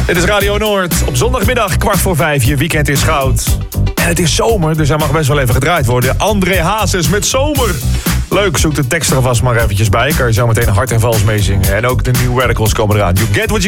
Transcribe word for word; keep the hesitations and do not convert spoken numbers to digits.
Dit is Radio Noord. Op zondagmiddag, kwart voor vijf. Je weekend is goud. En het is zomer, dus hij mag best wel even gedraaid worden. André Hazes met Zomer. Leuk, zoek de tekst er vast maar eventjes bij. Kan je zo meteen hard en vals meezingen. En ook de New Radicals komen eraan. You get what you